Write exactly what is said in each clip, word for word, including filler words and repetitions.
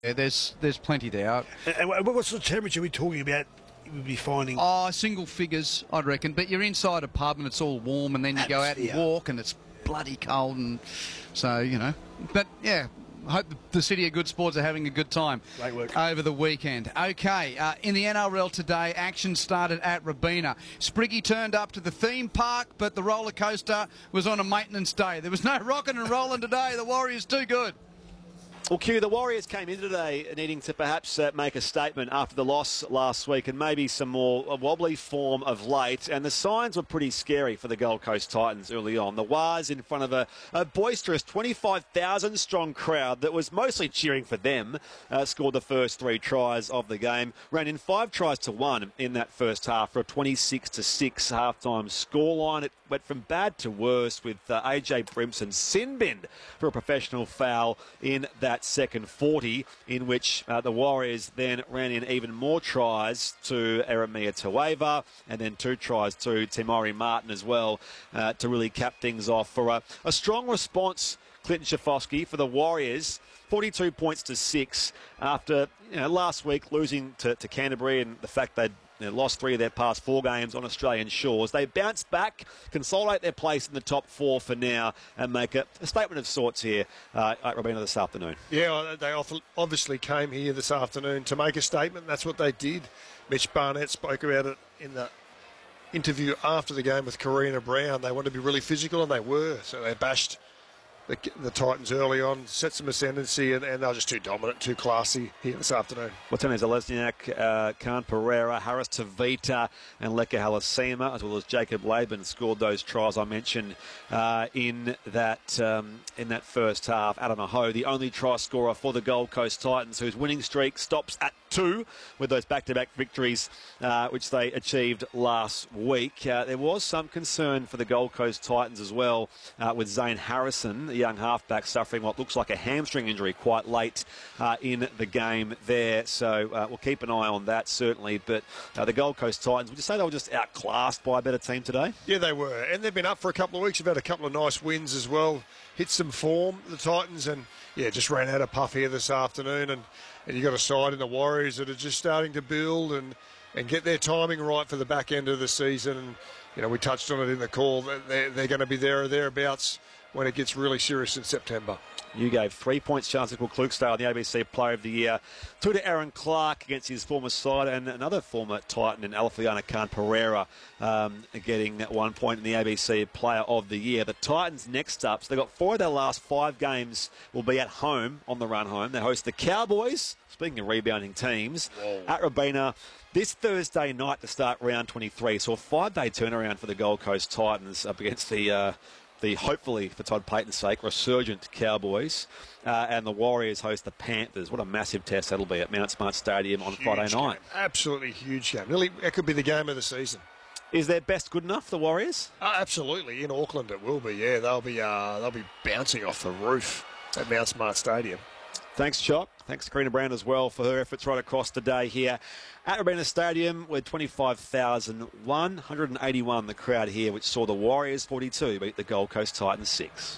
Yeah, there's there's plenty there. And what sort of temperature are we talking about? We'd be finding. Oh, single figures, I'd reckon. But you're inside a pub and it's all warm, and then you go out and walk and it's bloody cold, and so you know. But yeah, I hope the City of Good Sports are having a good time Great work. over the weekend. Okay, uh, in the N R L today, action started at Robina. Spriggy turned up to the theme park, but the roller coaster was on a maintenance day. There was no rocking and rolling today. The Warriors too good. Well, Q, the Warriors came in today needing to perhaps uh, make a statement after the loss last week and maybe some more uh, wobbly form of late. And the signs were pretty scary for the Gold Coast Titans early on. The Wars in front of a, a boisterous twenty-five thousand strong crowd that was mostly cheering for them, uh, scored the first three tries of the game. Ran in five tries to one in that first half for a twenty-six to six halftime scoreline. It went from bad to worse with uh, A J Brimson sin binned for a professional foul in that second forty, in which uh, the Warriors then ran in even more tries to Eremia Tueva and then two tries to Timori Martin as well uh, to really cap things off for a, a strong response, Clinton Schifosky, for the Warriors. forty-two points to six after you know, last week losing to, to Canterbury and the fact they'd They lost three of their past four games on Australian shores. They bounced back, consolidate their place in the top four for now, and make a, a statement of sorts here uh, at Robina this afternoon. Yeah, they obviously came here this afternoon to make a statement. That's what they did. Mitch Barnett spoke about it in the interview after the game with Karina Brown. They wanted to be really physical, and they were. So they bashed the, the Titans early on, set some ascendancy, and, and they were just too dominant, too classy here this afternoon. Watene Zalesniak, uh, Khan Pereira, Harris Tavita, and Leka Halasima, as well as Jacob Laban, scored those tries I mentioned uh, in that um, in that first half. Adam Aho, the only try scorer for the Gold Coast Titans, whose winning streak stops at two with those back-to-back victories uh, which they achieved last week. Uh, there was some concern for the Gold Coast Titans as well uh, with Zane Harrison, the young halfback, suffering what looks like a hamstring injury quite late uh, in the game there. So uh, we'll keep an eye on that certainly. But uh, the Gold Coast Titans, would you say they were just outclassed by a better team today? Yeah, they were. And they've been up for a couple of weeks. They've had a couple of nice wins as well. Hit some form, the Titans, and yeah, just ran out of puff here this afternoon. And, and you've got a side in the Warriors that are just starting to build and, and get their timing right for the back end of the season. And, you know, we touched on it in the call. They're, they're going to be there or thereabouts when it gets really serious in September. You gave three points to Charles Klukstale, the A B C Player of the Year, two to Aaron Clark against his former side, and another former Titan in Alfiana Khan Pereira um, getting one point in the A B C Player of the Year. The Titans next up, so they've got four of their last five games will be at home on the run home. They host the Cowboys, speaking of rebounding teams, Whoa. at Robina this Thursday night to start round twenty-three. So a five-day turnaround for the Gold Coast Titans up against the... Uh, the, hopefully, for Todd Payton's sake, resurgent Cowboys. Uh, and the Warriors host the Panthers. What a massive test that'll be at Mount Smart Stadium on huge Friday night. Game. Absolutely huge game. Really, that could be the game of the season. Is their best good enough, the Warriors? Uh, absolutely. In Auckland it will be, yeah. They'll be, uh, they'll be bouncing off the roof at Mount Smart Stadium. Thanks, Chop. Thanks to Karina Brown as well for her efforts right across the day here at Robina Stadium with twenty-five thousand one hundred eighty-one the crowd here, which saw the Warriors forty-two beat the Gold Coast Titans six.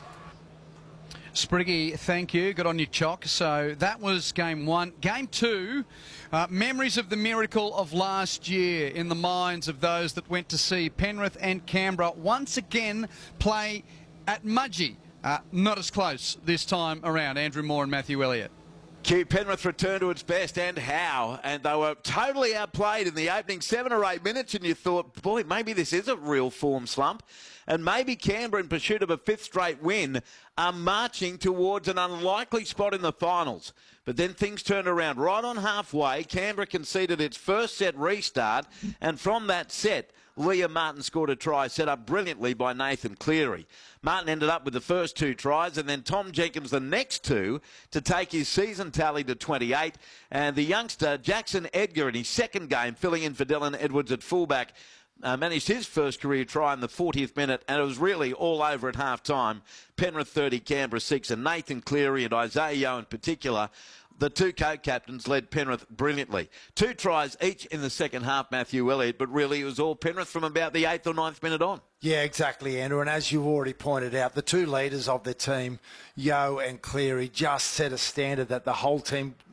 Spriggy, thank you. Good on you, Chock. So that was game one. Game two, uh, memories of the miracle of last year in the minds of those that went to see Penrith and Canberra once again play at Mudgee. Uh, not as close this time around. Andrew Moore and Matthew Elliott. Q, Penrith returned to its best, and how? And they were totally outplayed in the opening seven or eight minutes, and you thought, boy, maybe this is a real form slump. And maybe Canberra, in pursuit of a fifth straight win, are marching towards an unlikely spot in the finals. But then things turned around. Right on halfway, Canberra conceded its first set restart, and from that set, Liam Martin scored a try set up brilliantly by Nathan Cleary. Martin ended up with the first two tries, and then Tom Jenkins the next two to take his season tally to twenty-eight. And the youngster Jackson Edgar in his second game, filling in for Dylan Edwards at fullback, Uh, managed his first career try in the fortieth minute, and it was really all over at half-time. Penrith thirty, Canberra six, and Nathan Cleary and Isaiah Yeo in particular, the two co-captains, led Penrith brilliantly. Two tries each in the second half, Matthew Elliott, but really it was all Penrith from about the eighth or ninth minute on. Yeah, exactly, Andrew. And as you've already pointed out, the two leaders of the team, Yeo and Cleary, just set a standard that the whole team